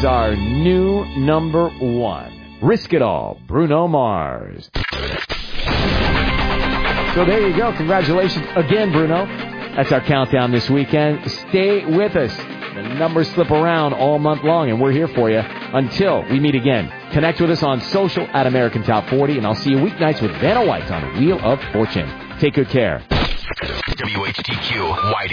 is our new number one. Risk It All, Bruno Mars. So there you go. Congratulations again, Bruno. That's our countdown this weekend. Stay with us. The numbers slip around all month long, and we're here for you until we meet again. Connect with us on social at American Top 40, and I'll see you weeknights with Vanna White on Wheel of Fortune. Take good care. WHTQ White